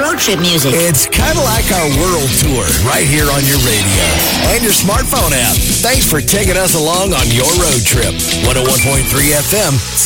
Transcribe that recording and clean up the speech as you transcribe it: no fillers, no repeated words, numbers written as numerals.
road trip music. It's kind of like our world tour right here on your radio and your smartphone app. Thanks for taking us along on your road trip. 101.3 FM,